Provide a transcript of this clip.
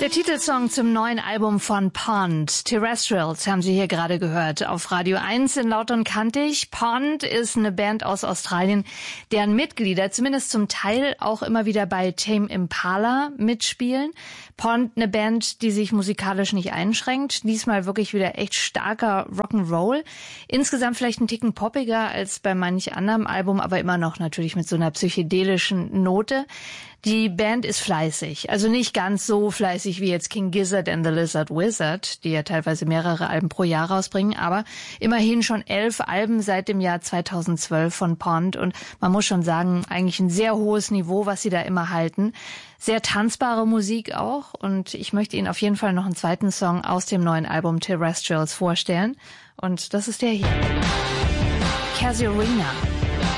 Der Titelsong zum neuen Album von Pond, Terrestrials, haben Sie hier gerade gehört auf Radio 1 in Laut und Kantig. Pond ist eine Band aus Australien, deren Mitglieder zumindest zum Teil auch immer wieder bei Tame Impala mitspielen. Pond, eine Band, die sich musikalisch nicht einschränkt. Diesmal wirklich wieder echt starker Rock'n'Roll. Insgesamt vielleicht ein Ticken poppiger als bei manch anderem Album, aber immer noch natürlich mit so einer psychedelischen Note. Die Band ist fleißig, also nicht ganz so fleißig wie jetzt King Gizzard and the Lizard Wizard, die ja teilweise mehrere Alben pro Jahr rausbringen, aber immerhin schon 11 Alben seit dem Jahr 2012 von Pond und man muss schon sagen, eigentlich ein sehr hohes Niveau, was sie da immer halten. Sehr tanzbare Musik auch und ich möchte Ihnen auf jeden Fall noch einen zweiten Song aus dem neuen Album Terrestrials vorstellen und das ist der hier. Casuarina.